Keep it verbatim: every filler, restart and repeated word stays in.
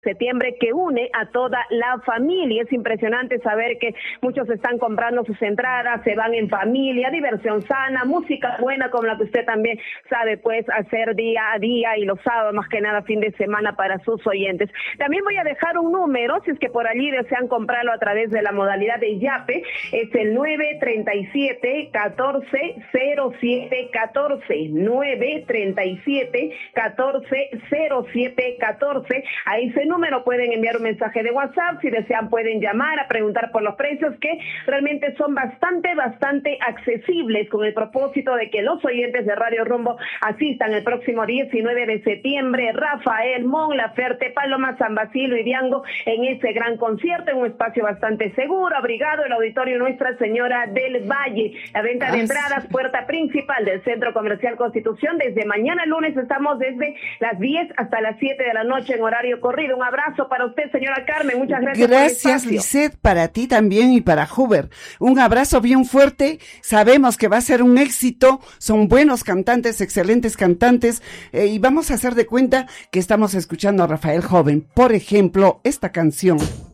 septiembre que une a toda la familia. Es impresionante saber que muchos están comprando sus entradas, se van en familia, diversión sana, música buena como la que usted también sabe pues hacer día a día y los sábados más que nada fin de semana para sus oyentes. También voy a dejar un número, si es que por allí desean comprarlo a través de la modalidad de Yape, es el nueve treinta y siete, catorce, cero siete, catorce, nueve treinta y siete, catorce, cero siete, catorce, ahí se número pueden enviar un mensaje de WhatsApp, si desean pueden llamar a preguntar por los precios que realmente son bastante, bastante accesibles con el propósito de que los oyentes de Radio Rumbo asistan el próximo diecinueve de septiembre, Rafael, Mon Laferte, Paloma, San Basilio y Diango en ese gran concierto en un espacio bastante seguro, abrigado, el auditorio Nuestra Señora del Valle. La venta de entradas, puerta principal del Centro Comercial Constitución, desde mañana lunes estamos desde las diez hasta las siete de la noche en horario corrido. Un abrazo para usted, señora Carmen, muchas gracias. Gracias, Lisette, para ti también y para Huber. Un abrazo bien fuerte, sabemos que va a ser un éxito, son buenos cantantes, excelentes cantantes, eh, y vamos a hacer de cuenta que estamos escuchando a Rafael Joven. Por ejemplo, esta canción.